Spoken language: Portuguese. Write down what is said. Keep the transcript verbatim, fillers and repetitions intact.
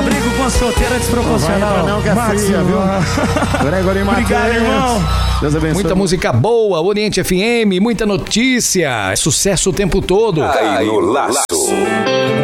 brigo com a solteira desproporcional. Não, não que é fria, viu? Gregory Matheus. Obrigado, irmão. Deus abençoe. Muita música boa, Oriente F M, muita notícia, sucesso o tempo todo. Cai no laço.